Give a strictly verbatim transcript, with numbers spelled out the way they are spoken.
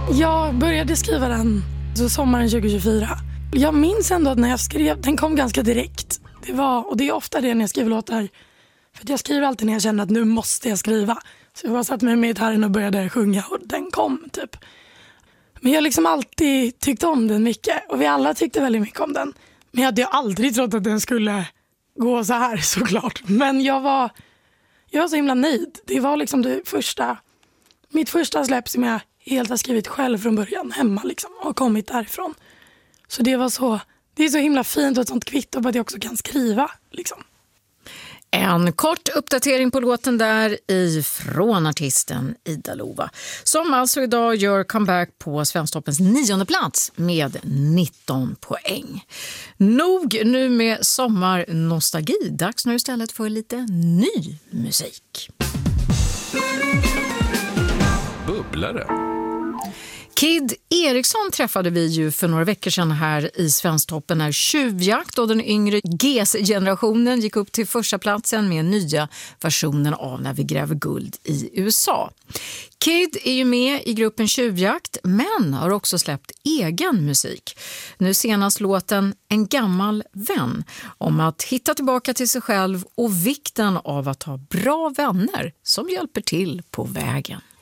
Jag började skriva den så sommaren tjugo tjugofyra. Jag minns ändå att när jag skrev, den kom ganska direkt. Det var, och det är ofta det när jag skriver låtar. För att jag skriver alltid när jag känner att nu måste jag skriva. Så jag bara satt med gitarren och började sjunga och den kom typ. Men jag har liksom alltid tyckt om den mycket. Och vi alla tyckte väldigt mycket om den. Men jag hade ju aldrig trott att den skulle gå så här såklart. Men jag var, jag var så himla nöjd. Det var liksom det första, mitt första släpp som jag helt har skrivit själv från början hemma liksom. Och kommit därifrån. Så det var så, det är så himla fint och ett sånt kvitto på att jag också kan skriva liksom. En kort uppdatering på låten där ifrån artisten Ida Lova, som alltså idag gör comeback på Svensktoppens nionde plats med nitton poäng. Nog nu med sommarnostalgi, dags nu istället för lite ny musik. Bubblare. Kid Eriksson träffade vi ju för några veckor sedan här i Svensktoppen när Tjuvjakt och den yngre G S-generationen gick upp till första platsen med nya versionen av När vi gräver guld i U S A. Kid är ju med i gruppen Tjuvjakt men har också släppt egen musik. Nu senast låten En gammal vän om att hitta tillbaka till sig själv och vikten av att ha bra vänner som hjälper till på vägen.